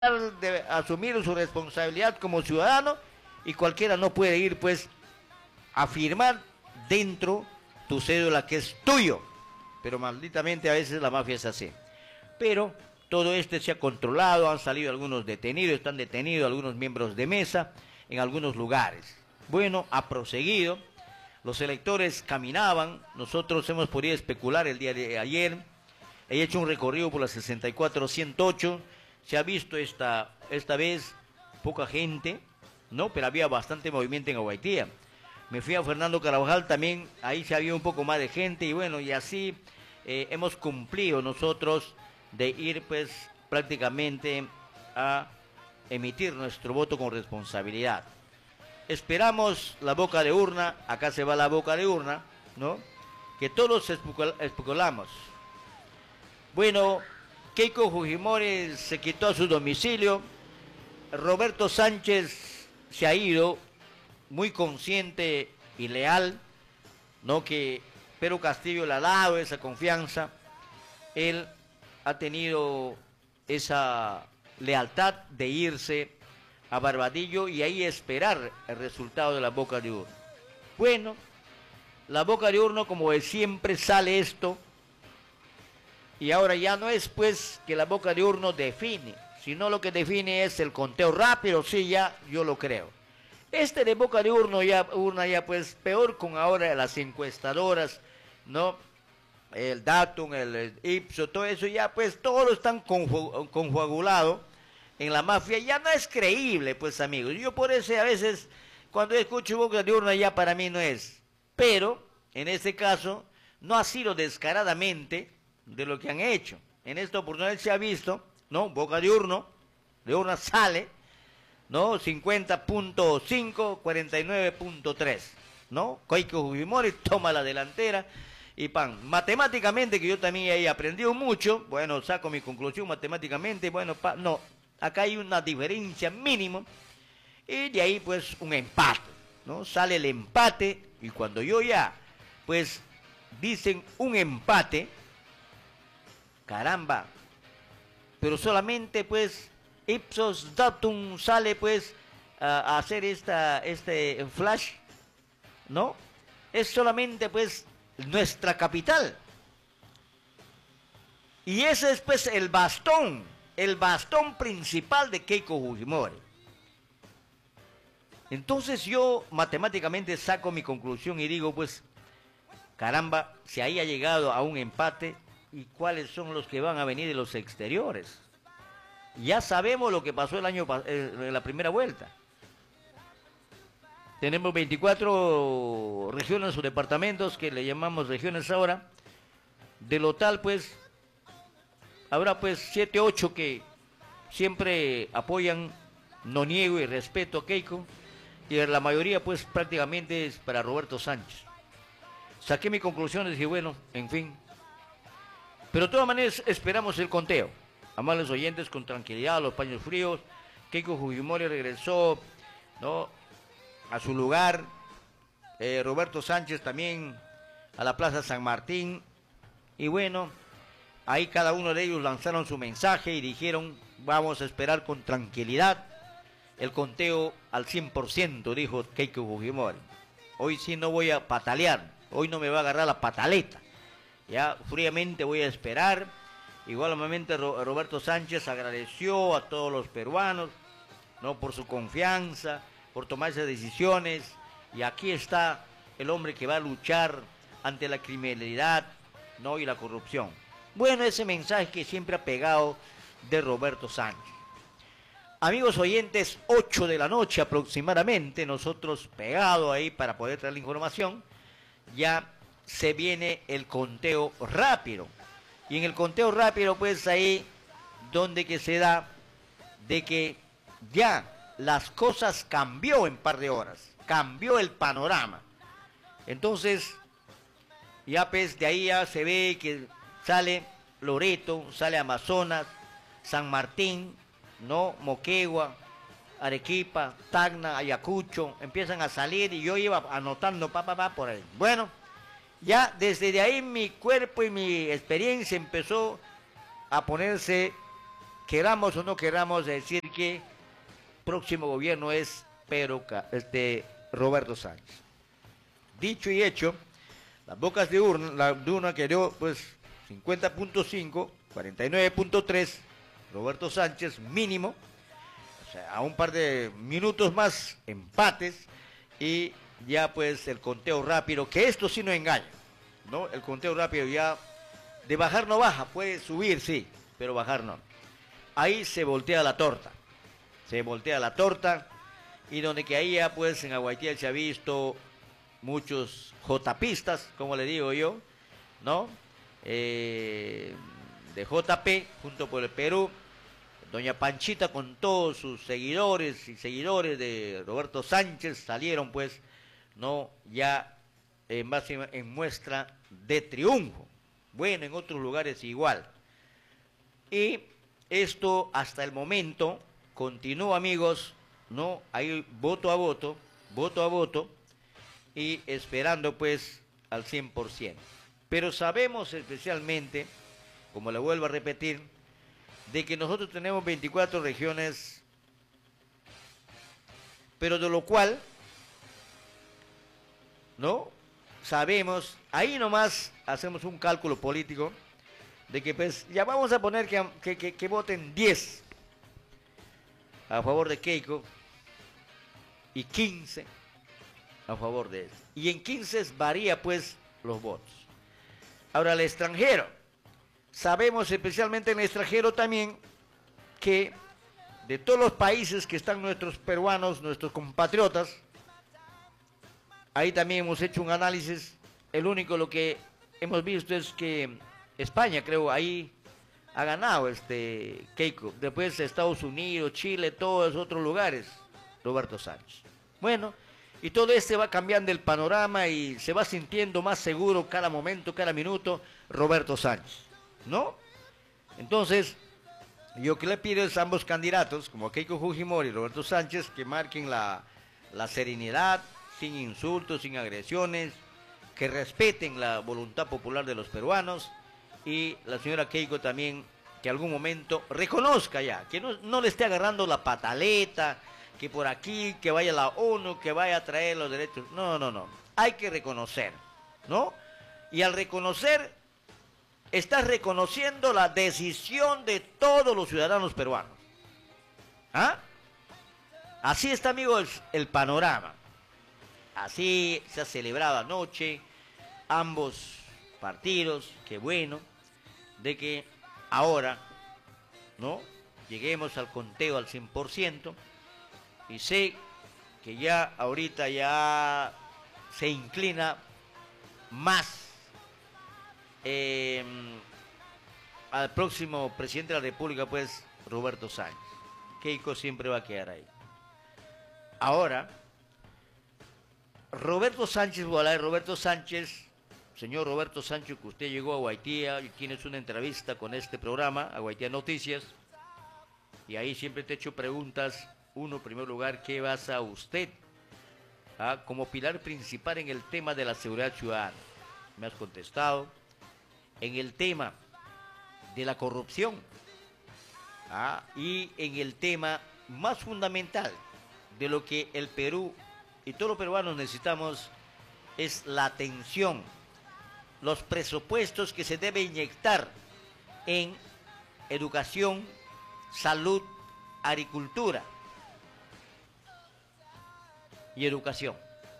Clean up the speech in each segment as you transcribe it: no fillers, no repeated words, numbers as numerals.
de asumir su responsabilidad como ciudadano y cualquiera no puede ir pues a firmar dentro tu cédula que es tuyo. Pero malditamente a veces la mafia es así. Pero todo esto se ha controlado, han salido algunos detenidos, están detenidos algunos miembros de mesa en algunos lugares. Bueno, ha proseguido, los electores caminaban, nosotros hemos podido especular el día de ayer, he hecho un recorrido por la 64-108, se ha visto esta vez poca gente, ¿no? Pero había bastante movimiento en Aguaitía. Me fui a Fernando Carabajal también, ahí se había un poco más de gente y bueno, y así hemos cumplido nosotros de ir pues prácticamente a emitir nuestro voto con responsabilidad. Esperamos la boca de urna, acá se va la boca de urna, ¿no? Que todos especulamos. Bueno, Keiko Fujimori se quitó a su domicilio, Roberto Sánchez se ha ido, muy consciente y leal, ¿no? Que Pedro Castillo le ha dado esa confianza, él ha tenido esa lealtad de irse a Barbadillo y ahí esperar el resultado de la boca de urna. Bueno, la boca de urna, como de siempre, sale esto, y ahora ya no es pues que la boca de urna define, sino lo que define es el conteo rápido, sí, ya yo lo creo. Este de boca de urna ya pues peor con ahora las encuestadoras, ¿no? El Datum, el Ipsos, todo eso ya pues todo están confabulado en la mafia, ya no es creíble pues amigos. Yo por eso a veces cuando escucho boca de urna ya para mí no es, pero en este caso no ha sido descaradamente de lo que han hecho. En esta oportunidad se ha visto, ¿no? Boca de urna sale, ¿no? 50.5, 49.3, ¿no? Keiko Fujimori toma la delantera y pan. Matemáticamente, que yo también he aprendido mucho, bueno, saco mi conclusión matemáticamente, bueno, no, acá hay una diferencia mínima y de ahí pues un empate, ¿no? Sale el empate y cuando yo ya, pues, dicen un empate, caramba, pero solamente pues Ipsos Datum sale pues a hacer este flash, ¿no? Es solamente pues nuestra capital. Y ese es pues el bastón principal de Keiko Fujimori. Entonces yo matemáticamente saco mi conclusión y digo pues, caramba, si ahí ha llegado a un empate, ¿y cuáles son los que van a venir de los exteriores? Ya sabemos lo que pasó en la primera vuelta. Tenemos 24 regiones o departamentos que le llamamos regiones ahora. De lo tal, pues, habrá pues 7, 8 que siempre apoyan, no niego y respeto a Keiko. Y la mayoría, pues, prácticamente es para Roberto Sánchez. Saqué mi conclusión y dije, bueno, en fin. Pero de todas maneras esperamos el conteo. Amables oyentes, con tranquilidad, los paños fríos. Keiko Fujimori regresó, ¿no?, a su lugar. Roberto Sánchez también a la Plaza San Martín. Y bueno, ahí cada uno de ellos lanzaron su mensaje y dijeron, vamos a esperar con tranquilidad el conteo al 100%, dijo Keiko Fujimori. Hoy sí no voy a patalear, hoy no me va a agarrar la pataleta. Ya fríamente voy a esperar. Igualmente Roberto Sánchez agradeció a todos los peruanos, ¿no?, por su confianza, por tomar esas decisiones. Y aquí está el hombre que va a luchar ante la criminalidad, ¿no?, y la corrupción. Bueno, ese mensaje que siempre ha pegado de Roberto Sánchez. Amigos oyentes, 8 de la noche aproximadamente, nosotros pegados ahí para poder traer la información, ya se viene el conteo rápido. Y en el conteo rápido, pues ahí donde que se da de que ya las cosas cambió en par de horas, cambió el panorama. Entonces, ya pues de ahí ya se ve que sale Loreto, sale Amazonas, San Martín, ¿no?, Moquegua, Arequipa, Tacna, Ayacucho, empiezan a salir y yo iba anotando por ahí. Bueno, ya desde de ahí mi cuerpo y mi experiencia empezó a ponerse queramos o no queramos decir que próximo gobierno es Roberto Sánchez. Dicho y hecho, las bocas de urna, la de urna quedó pues 50.5, 49.3, Roberto Sánchez mínimo, o sea, a un par de minutos más, empates, y ya pues el conteo rápido, que esto sí no engaña, ¿no? El conteo rápido ya, de bajar no baja, puede subir, sí, pero bajar no. Ahí se voltea la torta, y donde que ahí ya pues en Aguaitiel se ha visto muchos jotapistas, como le digo yo, ¿no? De JP, junto por el Perú, doña Panchita con todos sus seguidores y seguidores de Roberto Sánchez salieron pues, ¿no? Ya en muestra de triunfo. Bueno, en otros lugares igual. Y esto hasta el momento continúa, amigos, ¿no? Ahí voto a voto, y esperando pues al 100%. Pero sabemos especialmente, como le vuelvo a repetir, de que nosotros tenemos 24 regiones, pero de lo cual, ¿no? Sabemos, ahí nomás hacemos un cálculo político, de que pues ya vamos a poner que voten 10 a favor de Keiko y 15 a favor de él. Y en 15 varía pues los votos. Ahora, el extranjero. Sabemos especialmente en el extranjero también que de todos los países que están nuestros peruanos, nuestros compatriotas, ahí también hemos hecho un análisis. El único lo que hemos visto es que España, creo, ahí ha ganado Keiko. Después Estados Unidos, Chile, todos otros lugares, Roberto Sánchez. Bueno, y todo va cambiando el panorama y se va sintiendo más seguro cada momento, cada minuto, Roberto Sánchez, ¿no? Entonces, yo que le pido es a ambos candidatos, como Keiko Fujimori y Roberto Sánchez, que marquen la serenidad, sin insultos, sin agresiones, que respeten la voluntad popular de los peruanos, y la señora Keiko también, que algún momento reconozca ya, que no le esté agarrando la pataleta, que por aquí, que vaya la ONU, que vaya a traer los derechos. No. Hay que reconocer, ¿no? Y al reconocer, estás reconociendo la decisión de todos los ciudadanos peruanos. ¿Ah? Así está, amigos, el panorama. Así se ha celebrado anoche ambos partidos. Qué bueno de que ahora, ¿no? Lleguemos al conteo al 100%. Y sé que ya ahorita ya se inclina más al próximo presidente de la República, pues Roberto Sánchez. Keiko siempre va a quedar ahí. Ahora, Roberto Sánchez, señor Roberto Sánchez, que usted llegó a Guaitía y tienes una entrevista con este programa, a Guaitía Noticias, y ahí siempre te he hecho preguntas. Uno, en primer lugar, ¿qué basa usted como pilar principal en el tema de la seguridad ciudadana? Me has contestado. En el tema de la corrupción, y en el tema más fundamental de lo que el Perú y todos los peruanos necesitamos es la atención, los presupuestos que se debe inyectar en educación, salud, agricultura y educación,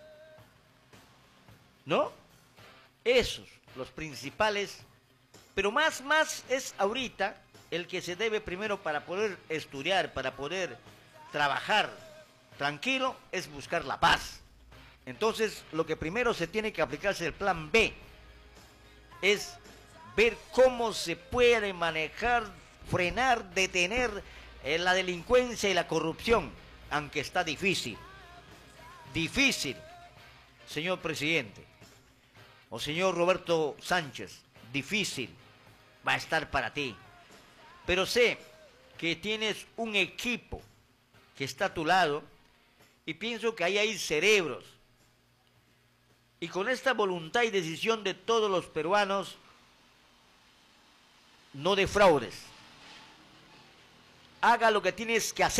¿no? Esos, los principales, pero más es ahorita el que se debe primero para poder estudiar, para poder trabajar tranquilo, es buscar la paz. Entonces, lo que primero se tiene que aplicarse el plan B es ver cómo se puede manejar, frenar, detener la delincuencia y la corrupción, aunque está difícil. Difícil, señor presidente, o señor Roberto Sánchez, difícil va a estar para ti. Pero sé que tienes un equipo que está a tu lado y pienso que ahí hay cerebros. Y con esta voluntad y decisión de todos los peruanos, no defraudes. haga lo que tienes que hacer.